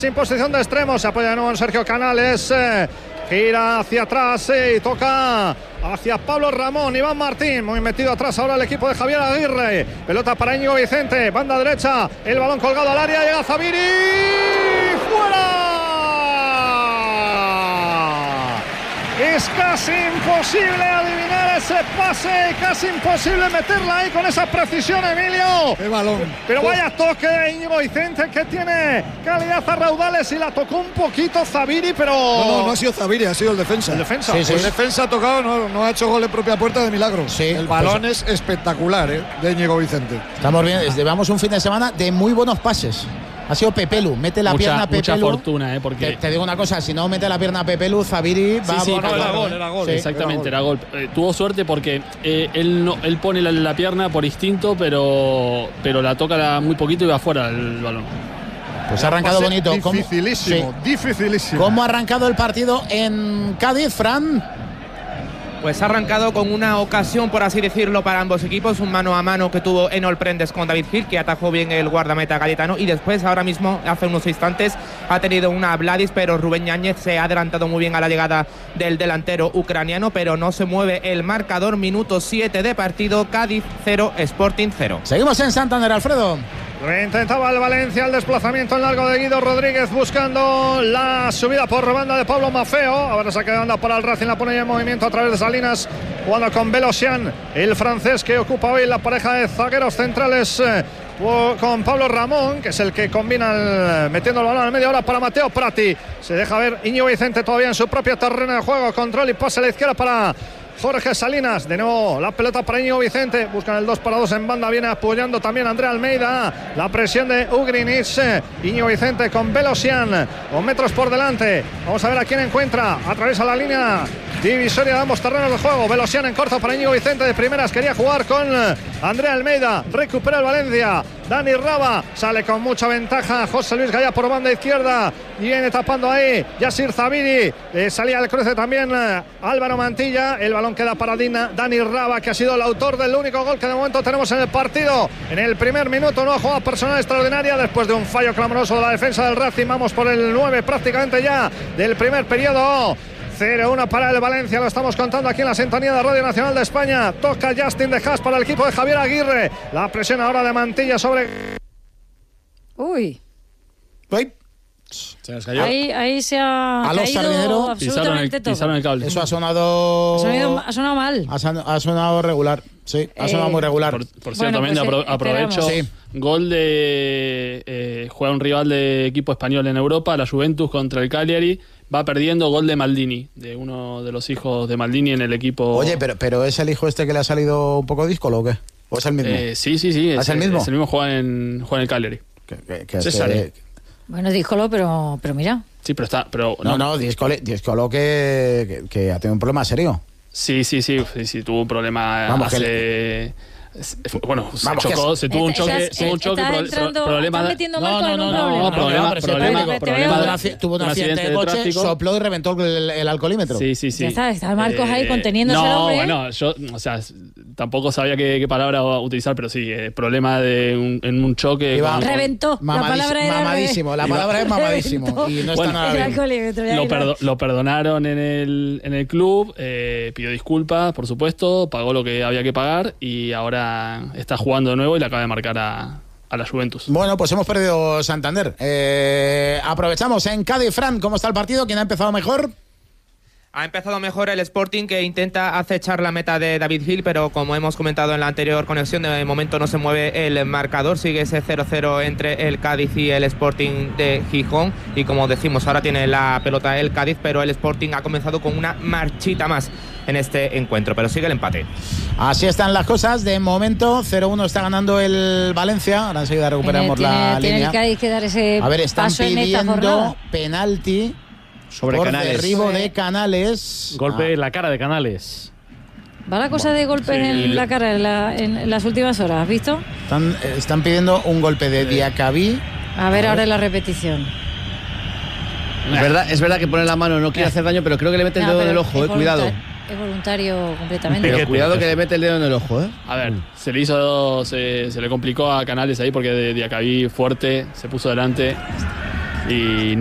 Sin posición de extremo, se apoya de nuevo en Sergio Canales, gira hacia atrás y toca hacia Pablo Ramón. Iván Martín, muy metido atrás ahora el equipo de Javier Aguirre. Pelota para Íñigo Vicente, banda derecha, el balón colgado al área, llega Zubiri, ¡fuera! Es casi imposible adivinar ese pase, casi imposible meterla ahí con esa precisión, Emilio. ¡Qué balón! Pero vaya toque de Íñigo Vicente, que tiene calidad a raudales, y la tocó un poquito Zubiri, pero... No ha sido Zubiri, ha sido el defensa. El defensa. Sí. El defensa ha tocado, no ha hecho gol en propia puerta de milagro. Sí, el balón es espectacular, de Íñigo Vicente. Estamos bien, llevamos un fin de semana de muy buenos pases. Ha sido Pepelu, mete la pierna Pepelu. Mucha fortuna, porque... Te digo una cosa, si no mete la pierna Pepelu, Zubiri va a era gol. Sí. Exactamente, era gol. Tuvo suerte porque él pone la pierna por instinto, pero la toca muy poquito y va afuera el balón. Pues ha arrancado bonito. Dificilísimo. ¿Cómo ha arrancado el partido en Cádiz, Fran? Pues ha arrancado con una ocasión, por así decirlo, para ambos equipos, un mano a mano que tuvo Enol Prendes con David Gil, que atajó bien el guardameta gaditano, y después, ahora mismo, hace unos instantes, ha tenido una Vladis, pero Rubén Yáñez se ha adelantado muy bien a la llegada del delantero ucraniano, pero no se mueve el marcador. Minuto 7 de partido, Cádiz 0, Sporting 0. Seguimos en Santander, Alfredo. Intentaba el Valencia el desplazamiento en largo de Guido Rodríguez, buscando la subida por banda de Pablo Maffeo. Ahora saque de banda para el Racing, la pone ya en movimiento a través de Salinas, jugando con Velosian, el francés que ocupa hoy la pareja de zagueros centrales, con Pablo Ramón, que es el que combina metiendo el balón al medio. Ahora para Mateo Prati, se deja ver Íñigo Vicente todavía en su propio terreno de juego, control y pase a la izquierda para Jorge Salinas. De nuevo la pelota para Íñigo Vicente, buscan el 2-2 en banda, viene apoyando también Andrea Almeida, la presión de Ugrinic. Íñigo Vicente con Velosian, con metros por delante, vamos a ver a quién encuentra, atraviesa la línea divisoria de ambos terrenos de juego. Velosian en corto para Íñigo Vicente, de primeras quería jugar con Andrea Almeida, recupera el Valencia, Dani Raba, sale con mucha ventaja José Luis Gaya por banda izquierda, y viene tapando ahí Yasir Zubiri, salía al cruce también Álvaro Mantilla, el balón queda para Dani Raba, que ha sido el autor del único gol que de momento tenemos en el partido. En el primer minuto, una jugada personal extraordinaria después de un fallo clamoroso de la defensa del Racing. Vamos por el 9 prácticamente ya del primer periodo. 0-1 para el Valencia, lo estamos contando aquí en la sintonía de Radio Nacional de España. Toca Justin de Haas para el equipo de Javier Aguirre. La presión ahora de Mantilla sobre... Uy. Se les cayó. Ahí se ha a los caído Sardinero, absolutamente todo. Pisaron el cable. Eso ha sonado... Ha sonado mal. Ha sonado regular. Sí, ha sonado muy regular. Por cierto, también pues, aprovecho. Sí. Gol de... juega un rival de equipo español en Europa, la Juventus contra el Cagliari. Va perdiendo, gol de Maldini, de uno de los hijos de Maldini en el equipo. Oye, pero ¿es el hijo este que le ha salido un poco díscolo o qué? ¿O es el mismo? Sí. ¿Es el mismo? Es el mismo, juega en el Cagliari. Bueno, díjolo, pero mira. Sí, pero No, díscolo que ha tenido un problema serio. Sí, tuvo un problema. Vamos, Bueno, vamos, se tuvo un choque. Problema. Estás metiendo marco en un problema. Tuvo un accidente de coche, sopló y reventó el alcoholímetro. Sí. Ya está Marcos ahí conteniéndose al hombre. Bueno, yo, tampoco sabía qué palabra utilizar, pero sí, problema en un choque. Reventó. La palabra era mamadísimo. La palabra es mamadísimo. Y no está nada bien. Lo perdonaron en el club, pidió disculpas, por supuesto, pagó lo que había que pagar y ahora está jugando de nuevo y le acaba de marcar a la Juventus. Bueno, pues hemos perdido Santander. Aprovechamos en Cádiz, Fran, ¿cómo está el partido? ¿Quién ha empezado mejor? Ha empezado mejor el Sporting, que intenta acechar la meta de David Gil, pero como hemos comentado en la anterior conexión, de momento no se mueve el marcador, sigue ese 0-0 entre el Cádiz y el Sporting de Gijón, y como decimos, ahora tiene la pelota el Cádiz, pero el Sporting ha comenzado con una marchita más en este encuentro, pero sigue el empate. Así están las cosas, de momento 0-1 está ganando el Valencia, ahora enseguida recuperamos la línea. Tiene el Cádiz que dar ese paso en esta jornada. Pidiendo penalti sobre por Canales. derribo de Canales. Golpe en la cara de Canales. Va la cosa de golpes en la cara en las últimas horas, ¿has visto? Están pidiendo un golpe de Diacabí. A ver ahora en la repetición. Es verdad que pone la mano, no quiere hacer daño, pero creo que le mete el dedo en el ojo, cuidado. Es voluntario completamente. Pero cuidado que le mete el dedo en el ojo, A ver, se le complicó a Canales ahí porque de Diacabí fuerte se puso delante y